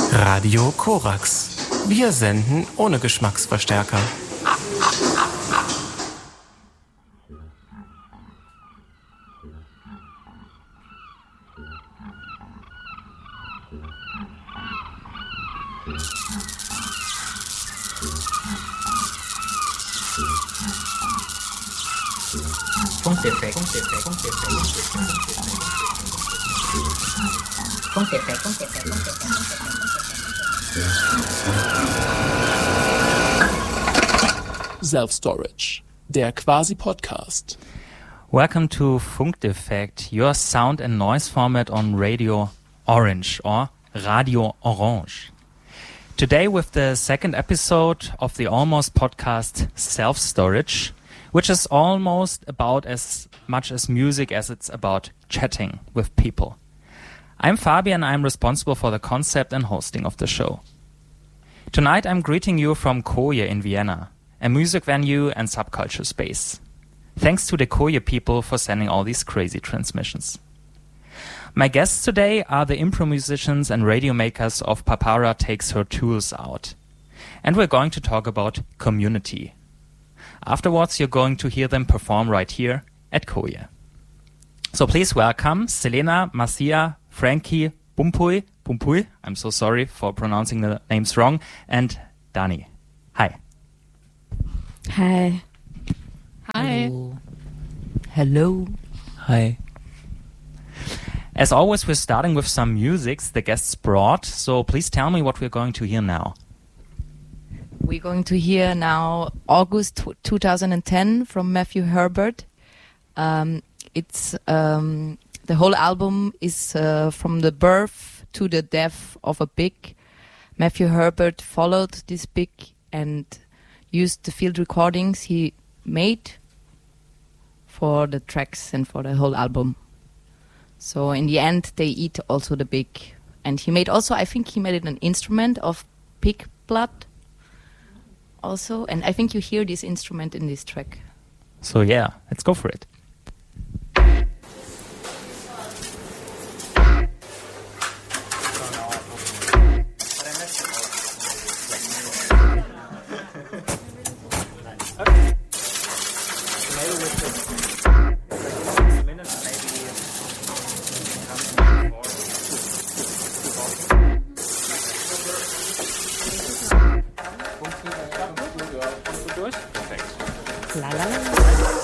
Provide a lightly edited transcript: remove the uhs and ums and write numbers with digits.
Radio Korax. Wir senden ohne Geschmacksverstärker. Funkdefekt. Self-Storage, der Quasi-Podcast. Welcome to Funkdefekt, your sound and noise format on Radio Orange or Radio Orange. Today with the second episode of the Almost podcast Self-Storage, which is almost about as much as music as it's about chatting with people. I'm Fabian, I'm responsible for the concept and hosting of the show. Tonight I'm greeting you from Koje in Vienna, a music venue and subculture space. Thanks to the Koje people for sending all these crazy transmissions. My guests today are the improv musicians and radio makers of Papara Takes Her Tools Out. And we're going to talk about community. Afterwards, you're going to hear them perform right here at Koje. So please welcome Selena, Marcia, Frankie, Bumpui, I'm so sorry for pronouncing the names wrong, and Dani. Hi. Hi. Hi. Hello. Hi. As always, we're starting with some music the guests brought, so please tell me what we're going to hear now. We're going to hear now August 2010 from Matthew Herbert. It's the whole album is from the birth to the death of a pig. Matthew Herbert followed this pig and used the field recordings he made for the tracks and for the whole album. So in the end, they eat also the pig. And he made also, I think he made it an instrument of pig blood also. And I think you hear this instrument in this track. So yeah, let's go for it.